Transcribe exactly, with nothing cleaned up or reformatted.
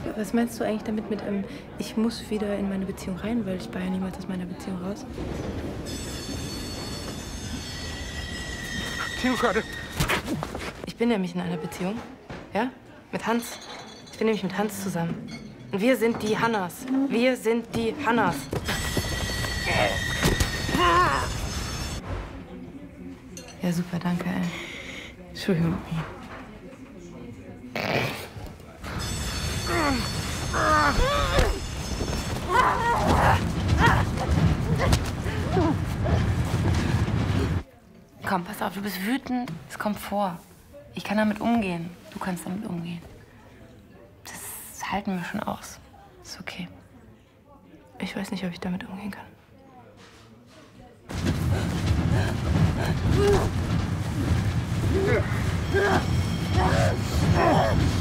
Was meinst du eigentlich damit mit, ähm, ich muss wieder in meine Beziehung rein, weil ich war ja niemals aus meiner Beziehung raus? Theo, schade. Ich bin nämlich in einer Beziehung, ja, mit Hans. Ich bin nämlich mit Hans zusammen. Und wir sind die Hannas. Wir sind die Hannas. Ja, super, danke, ey. Entschuldigung. Komm, pass auf, du bist wütend. Es kommt vor. Ich kann damit umgehen. Du kannst damit umgehen. Das halten wir schon aus. Ist okay. Ich weiß nicht, ob ich damit umgehen kann. Ja.